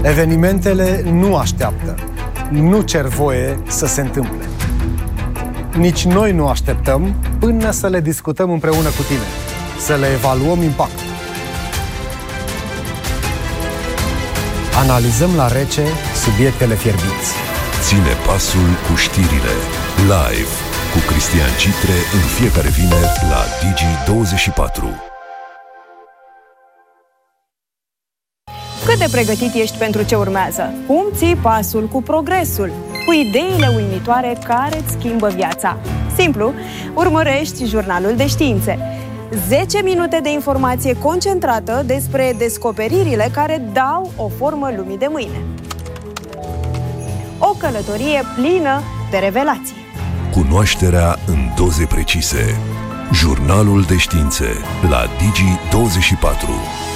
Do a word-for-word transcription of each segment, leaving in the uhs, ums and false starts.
Evenimentele nu așteaptă, nu cer voie să se întâmple. Nici noi nu așteptăm până să le discutăm împreună cu tine, să le evaluăm impactul. Analizăm la rece subiectele fierbinți. Ține pasul cu știrile. Live cu Cristian Citre în fiecare vineri la Digi douăzeci și patru. Cât de pregătit ești pentru ce urmează? Cum ții pasul cu progresul? Cu ideile uimitoare care îți schimbă viața? Simplu, urmărești Jurnalul de Științe. zece minute de informație concentrată despre descoperirile care dau o formă lumii de mâine. O călătorie plină de revelații. Cunoașterea în doze precise. Jurnalul de Științe la Digi douăzeci și patru.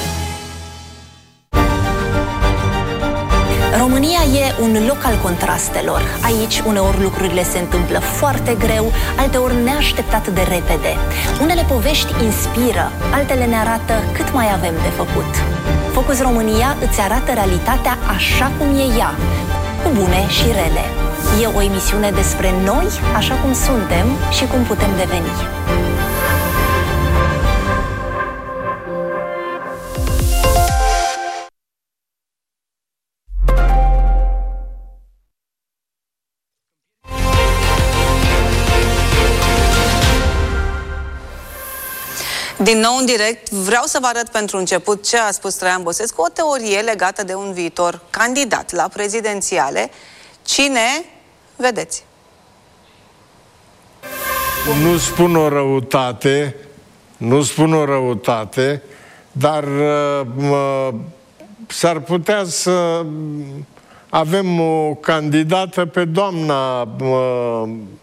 România e un loc al contrastelor. Aici uneori lucrurile se întâmplă foarte greu, alteori neașteptat de repede. Unele povești inspiră, altele ne arată cât mai avem de făcut. Focus România îți arată realitatea așa cum e ea, cu bune și rele. E o emisiune despre noi, așa cum suntem și cum putem deveni. Din nou în direct, vreau să vă arăt pentru început ce a spus Traian Băsescu, o teorie legată de un viitor candidat la prezidențiale. Cine? Vedeți. Nu spun o răutate, nu spun o răutate, dar uh, s-ar putea să avem o candidată pe doamna... Uh,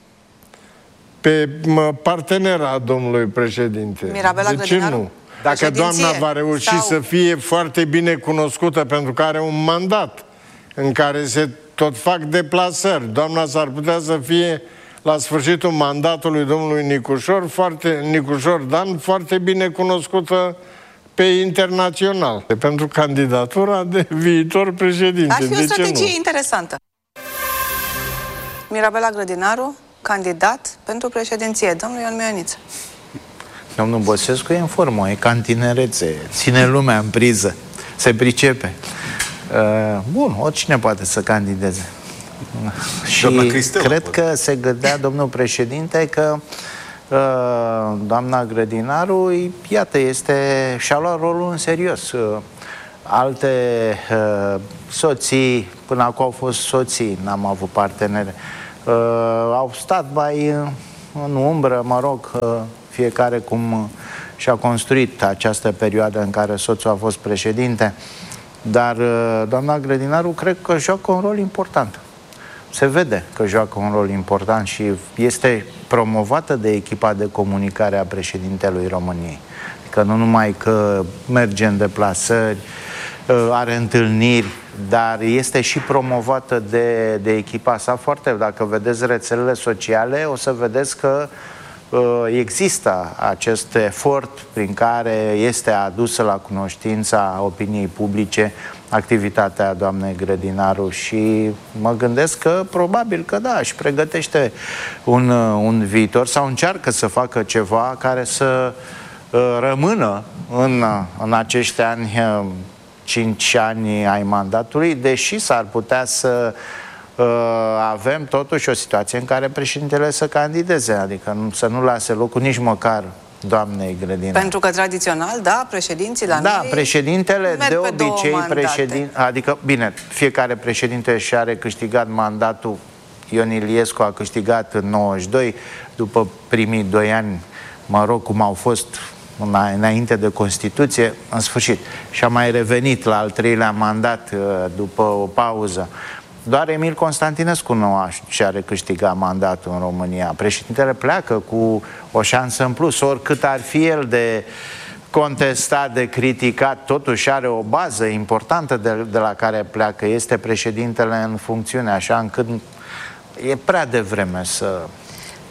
pe partenera domnului președinte. Mirabela de ce nu? Dacă doamna va reuși sau... să fie foarte bine cunoscută pentru că are un mandat în care se tot fac deplasări, doamna s-ar putea să fie la sfârșitul mandatului domnului Nicușor, foarte, Nicușor Dan, foarte bine cunoscută pe internațional. Pentru candidatura de viitor președinte. Ar fi o de strategie interesantă. Mirabela Grădinaru, candidat pentru președinție. Domnul Ion Mioaniță. Domnul Băsescu e în formă, e ca în tinerețe, ține lumea în priză, se pricepe. Uh, bun, oricine poate să candideze. Și cred că se gândea domnul președinte că uh, doamna Grădinaru, iată, este, și-a luat rolul în serios. Uh, alte uh, soții, până acum au fost soții, n-am avut partenere, Uh, au stat mai uh, în umbră, mă rog, uh, fiecare cum uh, și-a construit această perioadă în care soțul a fost președinte, dar uh, doamna Grădinaru cred că joacă un rol important. Se vede că joacă un rol important și este promovată de echipa de comunicare a președintelui României. Adică nu numai că merge în deplasări, uh, are întâlniri, dar este și promovată de, de echipa sa foarte. Dacă vedeți rețelele sociale, o să vedeți că uh, există acest efort prin care este adusă la cunoștința opiniei publice activitatea doamnei Grădinaru și mă gândesc că probabil că da, își pregătește un, un viitor sau încearcă să facă ceva care să uh, rămână în, în acești ani uh, cinci ani ai mandatului, deși s-ar putea să uh, avem totuși o situație în care președintele să candideze, adică nu, să nu lase locul nici măcar doamnei Grădinaru. Pentru că tradițional, da, președinții la da, noi președintele de obicei, președin, adică, bine, fiecare președinte și are câștigat mandatul. Ion Iliescu a câștigat în nouăzeci și doi, după primii doi ani, mă rog, cum au fost înainte de Constituție, în sfârșit. Și a mai revenit la al treilea mandat după o pauză. Doar Emil Constantinescu nu și are câștigat mandatul în România. Președintele pleacă cu o șansă în plus, oricât ar fi el de contestat, de criticat, totuși are o bază importantă de, de la care pleacă. Este președintele în funcțiune, așa încât e prea devreme să...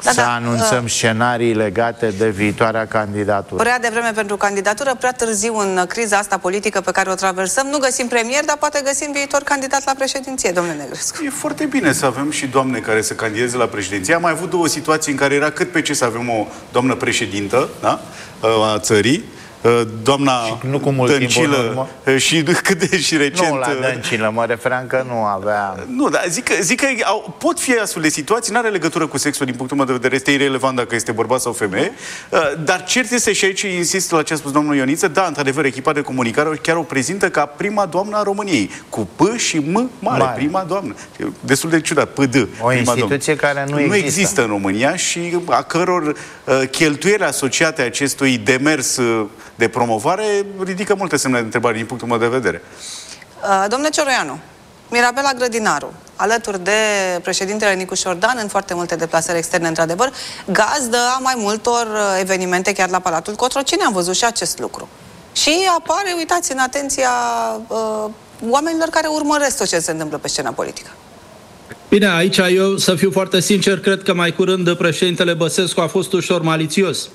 Da, să da, anunțăm uh, scenarii legate de viitoarea candidatură. Prea devreme pentru candidatură, prea târziu în criza asta politică pe care o traversăm. Nu găsim premier, dar poate găsim viitor candidat la președinție, domnule Negrescu. E foarte bine să avem și doamne care să candideze la președinție. Am mai avut două situații în care era cât pe ce să avem o doamnă președintă, da? A țării. Doamna nu cu mult Dăncilă și cât de și recent... Nu la Dăncilă, mă referam că nu avea... Nu, dar zic că, zic că au, pot fi astfel de situații, nu are legătură cu sexul, din punctul meu de vedere, este irelevant dacă este bărbat sau femeie, dar cert este și aici, insist la ce a spus domnul Ioniță, da, într-adevăr, echipa de comunicare chiar o prezintă ca prima doamnă a României, cu P și M mare, mare. Prima doamnă. Destul de ciudat, P D. O instituție doamnă. Care nu există. Nu există în România și a căror uh, cheltuieli asociate acestui demers uh, de promovare ridică multe semne de întrebare din punctul meu de vedere. Uh, domnule Cioroianu, Mirabela Grădinaru, alături de președintele Nicu Șordan, în foarte multe deplasări externe, într-adevăr, gazdă a mai multor evenimente, chiar la Palatul Cotroceni, am văzut și acest lucru. Și apare, uitați, în atenția uh, oamenilor care urmăresc tot ce se întâmplă pe scena politică. Bine, aici eu, să fiu foarte sincer, cred că mai curând președintele Băsescu a fost ușor malițios.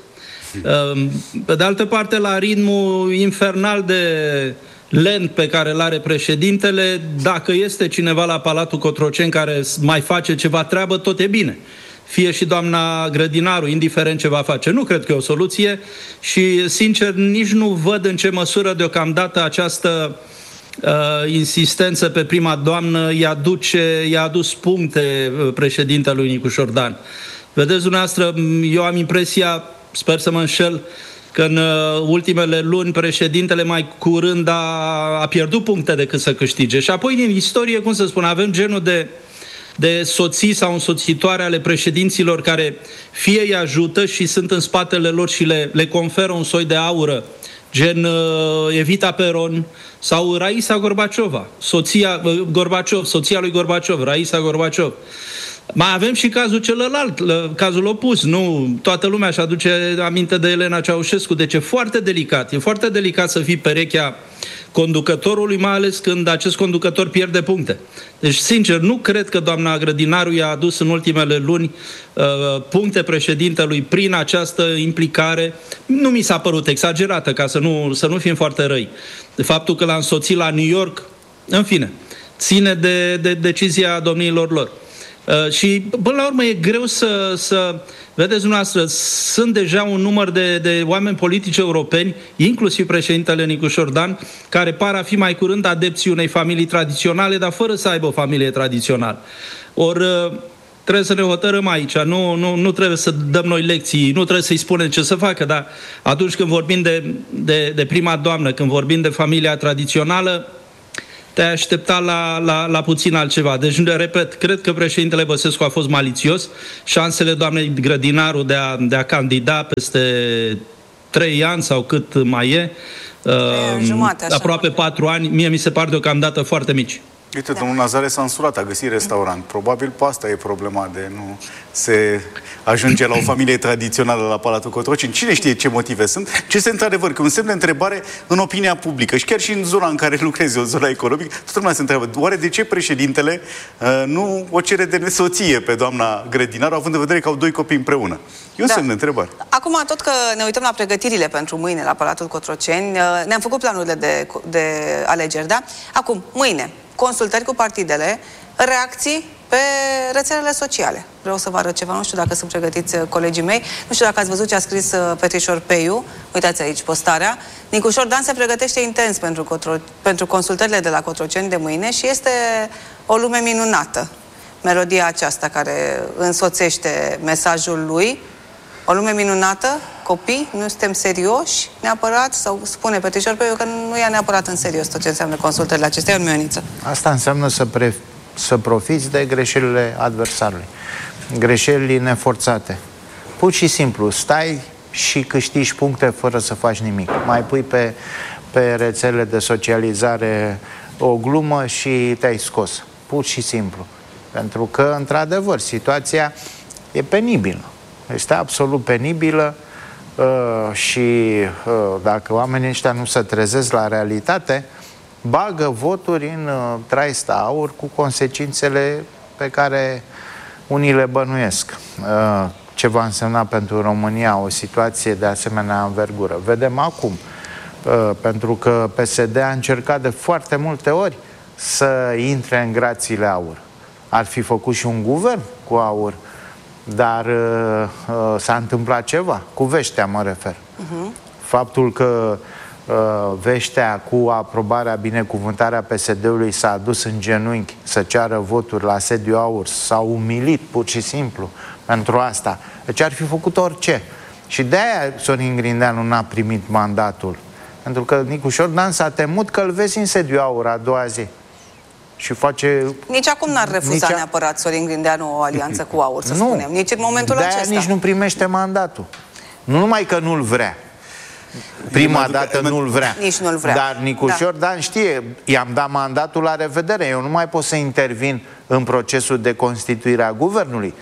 Pe de altă parte, la ritmul infernal de lent pe care îl are președintele, dacă este cineva la Palatul Cotroceni care mai face ceva treabă, tot e bine. Fie și doamna Grădinaru, indiferent ce va face. Nu cred că e o soluție și, sincer, nici nu văd în ce măsură deocamdată această uh, insistență pe prima doamnă i-a, duce, i-a adus puncte președintelui Nicu Șordan. Vedeți, dumneavoastră, eu am impresia, sper să mă înșel, că în ultimele luni președintele mai curând a, a pierdut puncte decât să câștige. Și apoi, din istorie, cum să spun, avem genul de, de soții sau însoțitoare ale președinților care fie îi ajută și sunt în spatele lor și le, le conferă un soi de aură, gen uh, Evita Peron sau Raisa Gorbaciova, soția, uh, Gorbaciov, soția lui Gorbaciov, Raisa Gorbaciov. Mai avem și cazul celălalt, cazul opus, nu? Toată lumea își aduce aminte de Elena Ceaușescu, deci e foarte delicat. E foarte delicat să fii perechea conducătorului, mai ales când acest conducător pierde puncte. Deci, sincer, nu cred că doamna Grădinaru i-a adus în ultimele luni uh, puncte președintelui prin această implicare. Nu mi s-a părut exagerată, ca să nu, să nu fim foarte răi. De faptul că l-a însoțit la New York, în fine, ține de, de decizia domniilor lor. Uh, și, până la urmă, e greu să, să... Vedeți dumneavoastră, sunt deja un număr de, de oameni politici europeni, inclusiv președintele Nicu Șordan, care par a fi mai curând adepții unei familii tradiționale, dar fără să aibă o familie tradițională. Ori uh, trebuie să ne hotărâm aici, nu, nu, nu trebuie să dăm noi lecții, nu trebuie să-i spunem ce să facă, dar atunci când vorbim de, de, de prima doamnă, când vorbim de familia tradițională, te-ai aștepta la, la, la puțin altceva. Deci, repet, cred că președintele Băsescu a fost malițios. Șansele doamnei Grădinaru de a, de a candida peste trei ani sau cât mai e, uh, jumate, aproape patru ani, mie mi se par deocamdată foarte mici. Uite, domnul Nazare s-a însurat, a găsit restaurant. Probabil pe asta e problema de nu se ajunge la o familie tradițională la Palatul Cotroceni. Cine știe ce motive sunt? Ce este într-adevăr că un semn de întrebare în opinia publică și chiar și în zona în care lucrezi, o zona economică, toată lumea se întreabă, oare de ce președintele uh, nu o cere de nesoție pe doamna Grădinaru, având în vedere că au doi copii împreună? E un da. semn de întrebare. Acum, tot că ne uităm la pregătirile pentru mâine la Palatul Cotroceni, uh, ne-am făcut planurile de, de alegeri, da? Acum, mâine, consultări cu partidele, reacții pe rețelele sociale. Vreau să vă arăt ceva, nu știu dacă sunt pregătiți colegii mei, nu știu dacă ați văzut ce a scris Petrișor Peiu, uitați aici postarea. Nicu Șordan se pregătește intens pentru, Cotro... pentru consultările de la Cotroceni de mâine și este o lume minunată. Melodia aceasta care însoțește mesajul lui, o lume minunată, copii, nu suntem serioși neapărat, sau spune Petrișor Peiu că nu ia neapărat în serios tot ce înseamnă consultările acestea, în Mioniță. Asta înseamnă să, pre... să profiți de greșelile adversarului, greșelile neforțate. Pur și simplu, stai și câștigi puncte fără să faci nimic. Mai pui pe, pe rețele de socializare o glumă și te-ai scos. Pur și simplu. Pentru că, într-adevăr, situația e penibilă. Este absolut penibilă uh, și uh, dacă oamenii ăștia nu se trezesc la realitate, bagă voturi în uh, traista aur cu consecințele pe care unii le bănuiesc. Uh, ce va însemna pentru România o situație de asemenea învergură. Vedem acum, pentru că P S D a încercat de foarte multe ori să intre în grațiile AUR. Ar fi făcut și un guvern cu AUR, dar uh, s-a întâmplat ceva, cu Veștea mă refer. Uh-huh. Faptul că uh, Veștea, cu aprobarea, binecuvântarea P S D-ului, s-a adus în genunchi să ceară voturi la sediu AUR, s-a umilit pur și simplu pentru asta. Deci ar fi făcut orice. Și de-aia Sorin Grindeanu n-a primit mandatul. Pentru că Nicu Șordan s-a temut că îl vezi în sediu AUR a doua zi. Și face... Nici acum n-ar refuza nici a... neapărat Sorin Grindeanu o alianță cu AUR, să nu, spunem. Nici în momentul de-aia acesta. nici nu primește mandatul. Nu numai că nu-l vrea. Prima dată nu-l vrea. Nici nu-l vrea. Dar Nicu da. Șordan știe, i-am dat mandatul, la revedere. Eu nu mai pot să intervin în procesul de constituire a guvernului.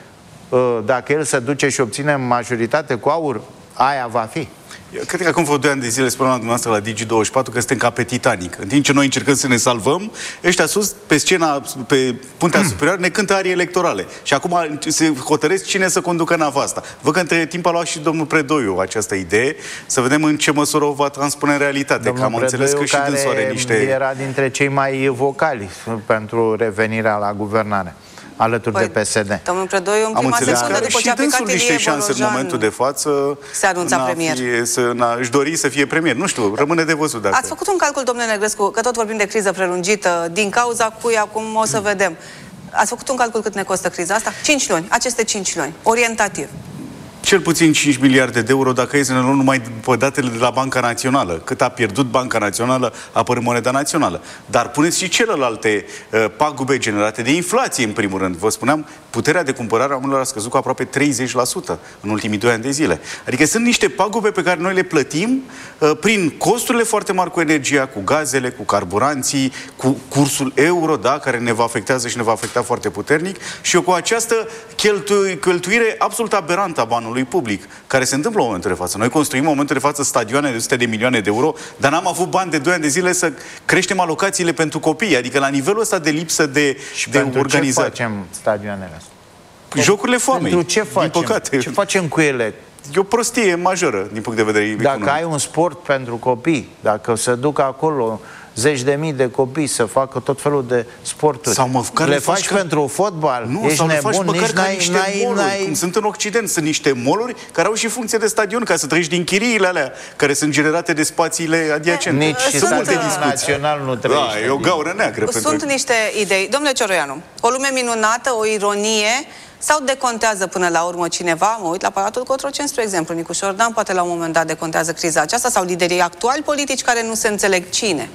Dacă el se duce și obține majoritate cu AUR, aia va fi. Eu cred că acum vreo doi ani de zile spuneam la dumneavoastră la Digi douăzeci și patru că suntem ca pe Titanic. În timp ce noi încercăm să ne salvăm, ăștia sus, pe scena, pe puntea superioară, ne cântă arii electorale. Și acum se hotăresc cine să conducă nava asta. Văd că între timp a luat și domnul Predoiu această idee, să vedem în ce măsură o va transpune în realitate. Domnul că am Predoiu, înțeles că și dânsul are niște... era dintre cei mai vocali pentru revenirea la guvernare, alături păi, de P S D. Domnul Predoiu, în prima secundă, după ce a plecat niște șanse în momentul de față se anunța premier. Fie, să, își dori să fie premier. Nu știu, rămâne de văzut dacă... Ați făcut un calcul, domnule Negrescu, că tot vorbim de criză prelungită, din cauza cui acum o să vedem. Ați făcut un calcul cât ne costă criza asta? cinci luni, aceste cinci luni, orientativ. Cel puțin cinci miliarde de euro dacă e să ne luăm numai după datele de la Banca Națională. Cât a pierdut Banca Națională, apărând moneda națională. Dar puneți și celelalte uh, pagube generate de inflație, în primul rând. Vă spuneam, puterea de cumpărare a oamenilor a scăzut cu aproape treizeci la sută în ultimii doi ani de zile. Adică sunt niște pagube pe care noi le plătim uh, prin costurile foarte mari cu energia, cu gazele, cu carburanții, cu cursul euro, da, care ne va afectează și ne va afecta foarte puternic, și cu această cheltu- cheltuire absolut aberantă a banului public, care se întâmplă în momentul de față. Noi construim în momentul de față stadioane de o sută de milioane de euro, dar n-am avut bani de doi ani de zile să creștem alocațiile pentru copii. Adică la nivelul ăsta de lipsă de, și de pentru organizare. Ce facem stadioanele astea? Jocurile foamei. Pentru ce facem? Din păcate. Ce facem cu ele? E o prostie majoră din punct de vedere Dacă economic. ai un sport pentru copii, dacă se duc acolo zeci de mii de copii să facă tot felul de sporturi, sau măcar le le faci faci pentru fotbal, nu, ești sau le nebun, faci măcar nici ca n-ai, niște n-ai, mall-uri, n-ai... cum sunt în Occident. Sunt niște mall-uri care au și funcție de stadion, ca să treci din chiriile alea care sunt generate de spațiile adiacente. Nici și stadionul național nu trăiește. Da, e o gaură neagră. Sunt pentru... niște idei. Domnule Cioroianu, o lume minunată, o ironie, sau decontează până la urmă cineva? Mă uit la Palatul Cotroceni, spre exemplu. Nicu Șordan poate la un moment dat decontează criza aceasta, sau liderii actuali politici care nu se înțeleg. Cine?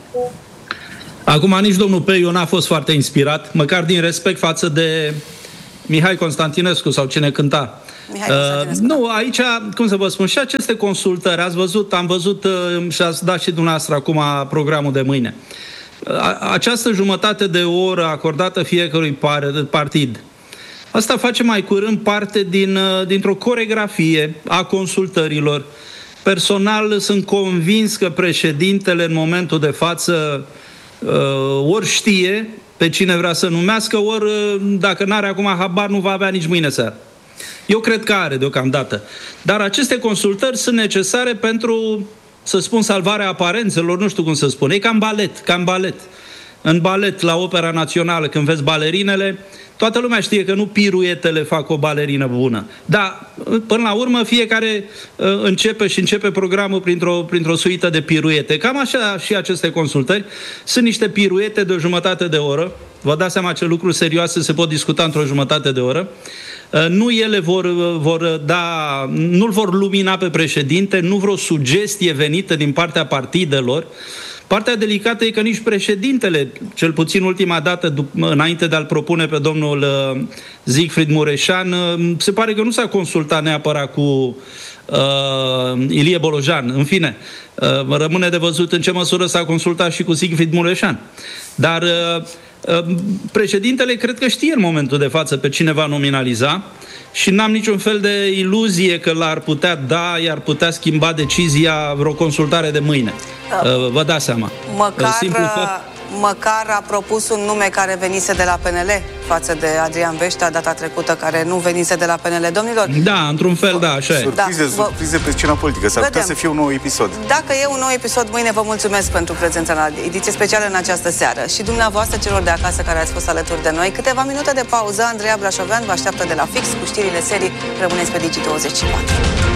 Acum, nici domnul Peiu n-a fost foarte inspirat, măcar din respect față de Mihai Constantinescu sau cine cânta. Uh, nu, aici, cum să vă spun, și aceste consultări, ați văzut, am văzut uh, și ați dat și dumneavoastră acum programul de mâine. Uh, această jumătate de oră acordată fiecărui par, partid, asta face mai curând parte din, uh, dintr-o coregrafie a consultărilor. Personal sunt convins că președintele în momentul de față uh, ori știe pe cine vrea să numească, ori uh, dacă n-are acum habar, nu va avea nici mâine seară. Eu cred că are deocamdată. Dar aceste consultări sunt necesare pentru, să spun, salvarea aparențelor, nu știu cum să spun. E cam balet, cam balet. În balet, la Opera Națională, când vezi balerinele, toată lumea știe că nu piruetele fac o balerină bună. Dar, până la urmă, fiecare uh, începe și începe programul printr-o, printr-o suită de piruete. Cam așa și aceste consultări. Sunt niște piruete de o jumătate de oră. Vă dați seama ce lucruri serioase se pot discuta într-o jumătate de oră. Uh, nu ele vor, vor da, nu-l vor lumina pe președinte, nu vreo sugestie venită din partea partidelor. Partea delicată e că nici președintele, cel puțin ultima dată, înainte de a-l propune pe domnul uh, Siegfried Mureșan, uh, se pare că nu s-a consultat neapărat cu uh, Ilie Bolojan. În fine, uh, rămâne de văzut în ce măsură s-a consultat și cu Siegfried Mureșan. Dar uh, uh, președintele cred că știe în momentul de față pe cine va nominaliza și n-am niciun fel de iluzie că l-ar putea da, i-ar putea schimba decizia vreo consultare de mâine. Uh, vă dați seama. Măcar, Simplu fapt... măcar a propus un nume care venise de la P N L față de Adrian Veștea data trecută, care nu venise de la P N L. Domnilor? Da, într-un fel, da, așa e. Surprize, da, surprize pe scena politică. S-ar putea să fie un nou episod. Dacă e un nou episod, mâine vă mulțumesc pentru prezența la ediție specială în această seară. Și dumneavoastră, celor de acasă care ați fost alături de noi, câteva minute de pauză. Andreea Brașovean vă așteaptă de la fix cu știrile serii. Rămâneți pe Digi douăzeci și patru.